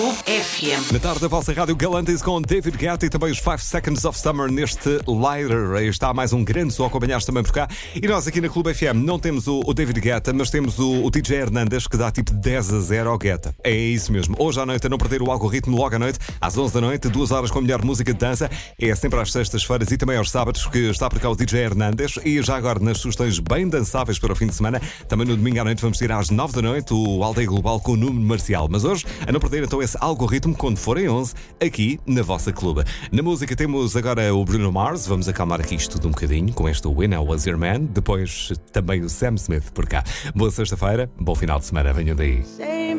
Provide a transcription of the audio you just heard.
FM. Na tarde da vossa rádio Galantis com David Guetta e também os 5 Seconds of Summer neste Lighter. Aí está mais um grande som a acompanhar-se também por cá. E nós aqui na Clube FM não temos o David Guetta, mas temos o DJ Hernandes, que dá tipo 10-0 ao Guetta. É isso mesmo. Hoje à noite, a não perder o algoritmo, logo à noite, às 11 da noite, 2 horas com a melhor música de dança. É sempre às sextas-feiras e também aos sábados que está por cá o DJ Hernandes. E já agora nas sugestões bem dançáveis para o fim de semana, também no domingo à noite vamos ter às 9 da noite o Aldeia Global com o número marcial. Mas hoje, a não perder então esse algoritmo quando forem 11, aqui na vossa clube. Na música temos agora o Bruno Mars, vamos acalmar aqui isto tudo um bocadinho com este When I Was Your Man, depois também o Sam Smith por cá. Boa sexta-feira, bom final de semana, venham daí.